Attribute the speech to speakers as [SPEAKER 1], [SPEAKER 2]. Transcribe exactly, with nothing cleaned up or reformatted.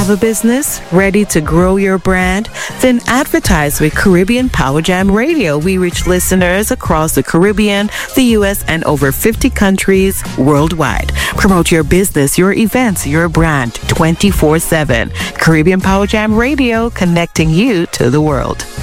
[SPEAKER 1] Have a business? Ready to grow your brand? Then advertise with Caribbean Power Jam Radio. We reach listeners across the Caribbean, the U S, and over fifty countries worldwide. Promote your business, your events, your brand twenty-four seven. Caribbean Power Jam Radio, connecting you to the world.